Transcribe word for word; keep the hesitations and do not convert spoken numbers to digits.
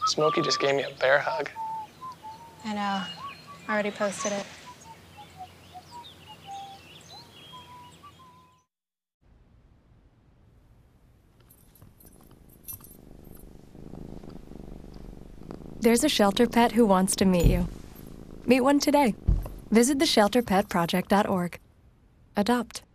Smokey just gave me a bear hug. I know. I already posted it. There's a shelter pet who wants to meet you. Meet one today. Visit the shelter pet project dot org. Adopt.